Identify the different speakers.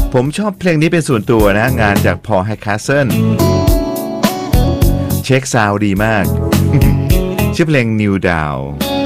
Speaker 1: ผมชอบเพลงนี้เป็นส่วนตัวนะงานจากพอล แฮคคาสเซิลเช็คซาวด์ดีมาก ชื่อเพลง New Down